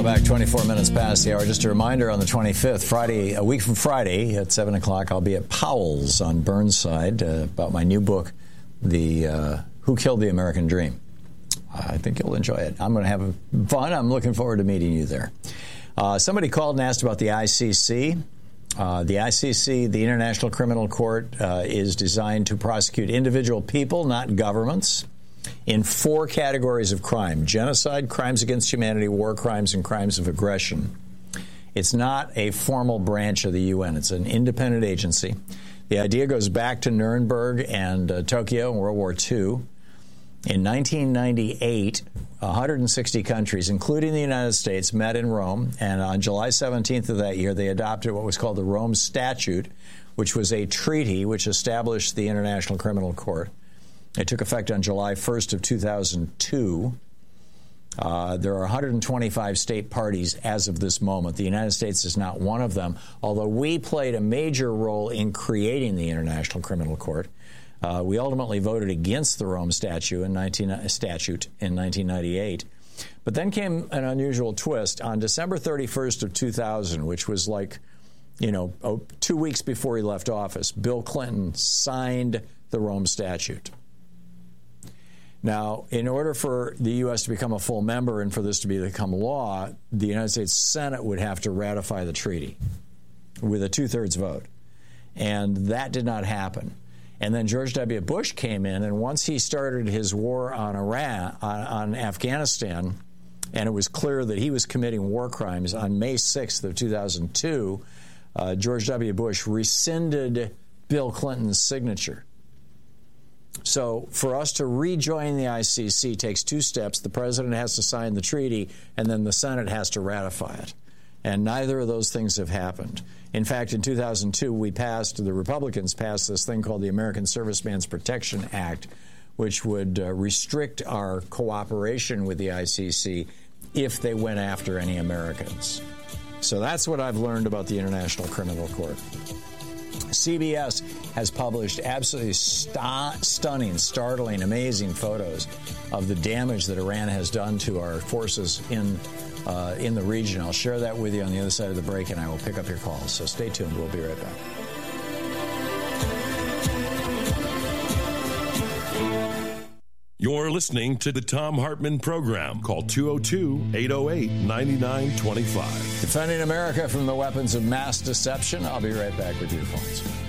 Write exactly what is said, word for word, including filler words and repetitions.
back, twenty-four minutes past the hour. Just a reminder, on the twenty-fifth, Friday, a week from Friday at seven o'clock, I'll be at Powell's on Burnside uh, about my new book, The uh, Who Killed the American Dream. I think you'll enjoy it. I'm going to have fun. I'm looking forward to meeting you there. Uh, somebody called and asked about the I C C. Uh, the I C C, the International Criminal Court, uh, is designed to prosecute individual people, not governments, in four categories of crime: genocide, crimes against humanity, war crimes, and crimes of aggression. It's not a formal branch of the U N. It's an independent agency. The idea goes back to Nuremberg and uh, Tokyo in World War Two. In nineteen ninety-eight, one hundred sixty countries, including the United States, met in Rome, and on July seventeenth of that year, they adopted what was called the Rome Statute, which was a treaty which established the International Criminal Court. It took effect on July first of two thousand two. Uh, there are one hundred twenty-five state parties as of this moment. The United States is not one of them, although we played a major role in creating the International Criminal Court. Uh, we ultimately voted against the Rome Statute in, nineteen, statute in nineteen ninety-eight. But then came an unusual twist. On December thirty-first of two thousand, which was like, you know, oh, two weeks before he left office, Bill Clinton signed the Rome Statute. Now, in order for the U S to become a full member and for this to become law, the United States Senate would have to ratify the treaty with a two-thirds vote. And that did not happen. And then George W. Bush came in, and once he started his war on Iran, on, on Afghanistan, and it was clear that he was committing war crimes, on May sixth of two thousand two, uh, George W. Bush rescinded Bill Clinton's signature. So for us to rejoin the I C C takes two steps. The president has to sign the treaty, and then the Senate has to ratify it. And neither of those things have happened. In fact, in two thousand two, we passed, the Republicans passed this thing called the American Serviceman's Protection Act, which would uh, restrict our cooperation with the I C C if they went after any Americans. So that's what I've learned about the International Criminal Court. C B S has published absolutely st- stunning, startling, amazing photos of the damage that Iran has done to our forces in uh, in the region. I'll share that with you on the other side of the break, and I will pick up your calls. So stay tuned. We'll be right back. You're listening to the Thom Hartmann Program. Call two oh two, eight oh eight, nine nine two five. Defending America from the weapons of mass deception. I'll be right back with your phones.